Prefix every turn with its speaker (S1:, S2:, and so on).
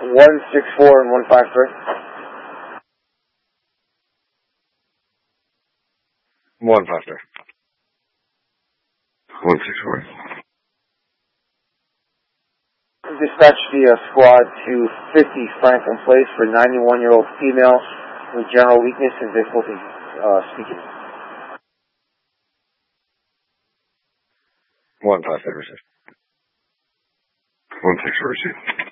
S1: 164 and 153.
S2: 153. 164.
S1: Dispatch the squad to 50 Franklin Place for 91-year-old female with general weakness and difficulty speaking.
S2: 153. 164.